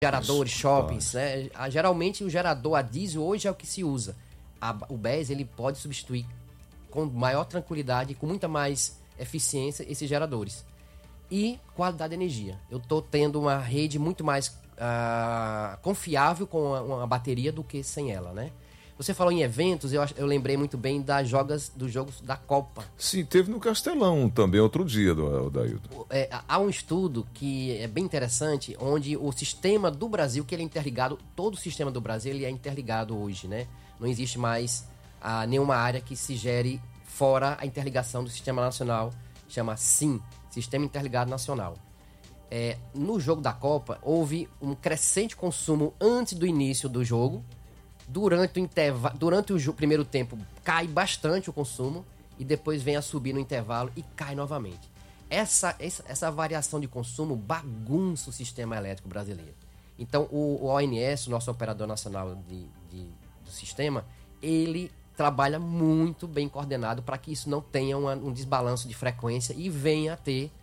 geradores, shoppings, né? Geralmente o gerador a diesel hoje é o que se usa. O BES, ele pode substituir com maior tranquilidade, com muita mais eficiência esses geradores. E qualidade de energia. Eu estou tendo uma rede muito mais confiável com uma bateria do que sem ela, né? Você falou em eventos, eu lembrei muito bem dos jogos da Copa. Sim, teve no Castelão também outro dia, Dailton. Há um estudo que é bem interessante, onde o sistema do Brasil, que ele é interligado, todo o sistema do Brasil ele é interligado hoje, né? Não existe mais nenhuma área que se gere fora a interligação do Sistema Nacional, chama SIM, Sistema Interligado Nacional. No jogo da Copa, houve um crescente consumo antes do início do jogo. Durante o primeiro tempo, cai bastante o consumo e depois vem a subir no intervalo e cai novamente. Essa variação de consumo bagunça o sistema elétrico brasileiro. Então, o ONS, o nosso operador nacional do sistema, ele trabalha muito bem coordenado para que isso não tenha um desbalanço de frequência e venha a ter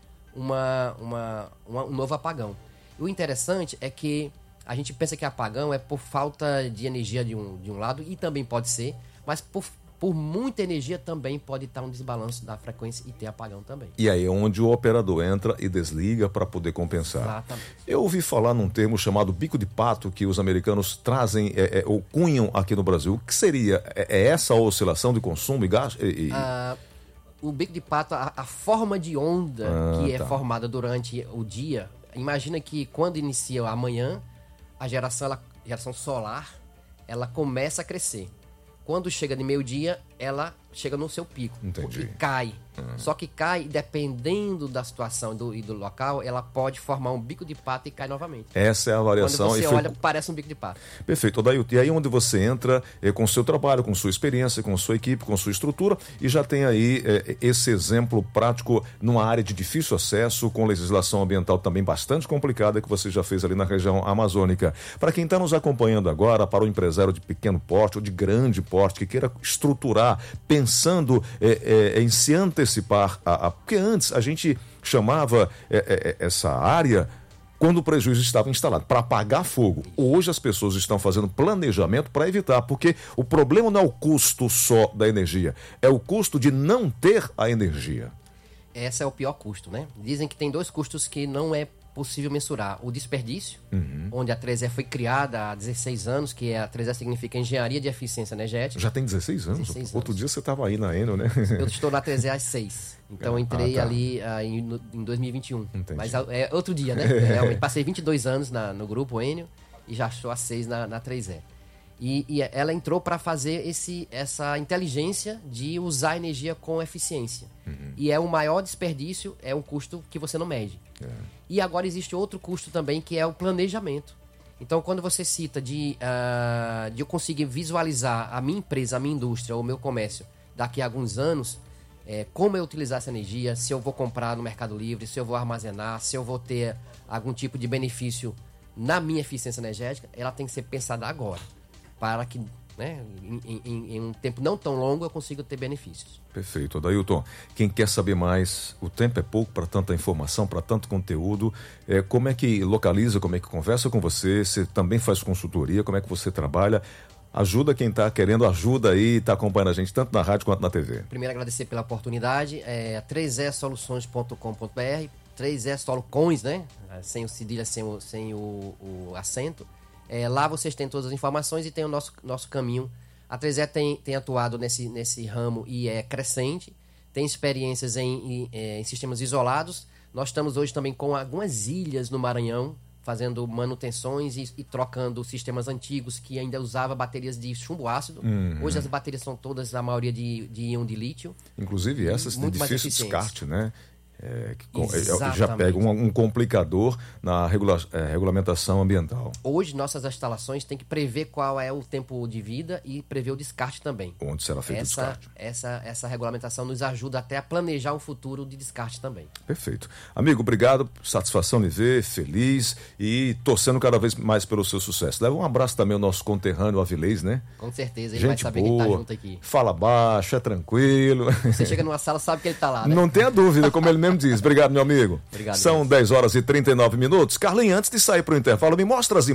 um novo apagão. O interessante é que a gente pensa que apagão é por falta de energia de um lado, e também pode ser, mas por muita energia também pode estar um desbalanço da frequência e ter apagão também. E aí é onde o operador entra e desliga para poder compensar. Exatamente. Eu ouvi falar num termo chamado bico de pato que os americanos trazem ou cunham aqui no Brasil. O que seria? É essa oscilação de consumo e gasto? O bico de pato, a forma de onda que é formada durante o dia, imagina que quando inicia a manhã, a geração solar, ela começa a crescer. Quando chega de meio-dia, ela chega no seu pico. Entendi. E cai. Só que cai, dependendo da situação e do local, ela pode formar um bico de pato e cai novamente. Essa é a variação. Quando você olha, parece um bico de pato. Perfeito, Dailton. E aí onde você entra com o seu trabalho, com sua experiência, com sua equipe, com sua estrutura, e já tem aí esse exemplo prático numa área de difícil acesso, com legislação ambiental também bastante complicada, que você já fez ali na região amazônica. Para quem está nos acompanhando agora, para o empresário de pequeno porte ou de grande porte, que queira estruturar, pensando em se antecipar, porque antes a gente chamava essa área quando o prejuízo estava instalado, para apagar fogo. Hoje as pessoas estão fazendo planejamento para evitar, porque o problema não é o custo só da energia, é o custo de não ter a energia. Esse é o pior custo, né? Dizem que tem dois custos que não é possível mensurar. O desperdício, onde a 3E foi criada há 16 anos, que a 3E significa Engenharia de Eficiência Energética. Já tem 16 anos? 16 Outro anos. dia você estava aí na Enel, né? Eu estou na 3E há 6. Então eu entrei ali em 2021. Entendi. Mas é outro dia, né? Realmente passei 22 anos no grupo Enel e já estou há 6 na 3E. E ela entrou para fazer essa inteligência de usar a energia com eficiência. E o maior desperdício é um custo que você não mede. E agora existe outro custo também, que é o planejamento. Então, quando você cita de eu conseguir visualizar a minha empresa, a minha indústria, o meu comércio, daqui a alguns anos, como eu utilizar essa energia, se eu vou comprar no Mercado Livre, se eu vou armazenar, se eu vou ter algum tipo de benefício na minha eficiência energética, ela tem que ser pensada agora, para que, né, em um tempo não tão longo eu consiga ter benefícios. Perfeito, Dailton. Quem quer saber mais, o tempo é pouco para tanta informação, para tanto conteúdo. Como é que localiza, como é que conversa com você? Você também faz consultoria, como é que você trabalha? Ajuda quem está querendo ajuda aí, está acompanhando a gente tanto na rádio quanto na TV. Primeiro, agradecer pela oportunidade. 3esoluções.com.br, 3E Soluções, né? Sem o cedilha, sem o acento. Lá vocês têm todas as informações e tem o nosso caminho. A 3E tem atuado nesse ramo e é crescente, tem experiências em sistemas isolados. Nós estamos hoje também com algumas ilhas no Maranhão, fazendo manutenções e trocando sistemas antigos que ainda usava baterias de chumbo ácido. Hoje as baterias são todas, a maioria de íon de lítio. Inclusive essas de difícil descarte, né? Exatamente. Já pega um complicador na regulamentação ambiental. Hoje nossas instalações têm que prever qual é o tempo de vida e prever o descarte também. Onde será feito o descarte. Essa regulamentação nos ajuda até a planejar um futuro de descarte também. Perfeito. Amigo, obrigado, satisfação de ver, feliz e torcendo cada vez mais pelo seu sucesso. Leva um abraço também ao nosso conterrâneo Avilés, né? Com certeza, ele vai saber que tá junto aqui. Fala baixo, é tranquilo. Você chega numa sala, sabe que ele tá lá, né? Não tenha dúvida, como ele mesmo diz. Obrigado, meu amigo. Obrigado. São 10h39. Carlinhos, antes de sair para o intervalo, me mostra as imagens.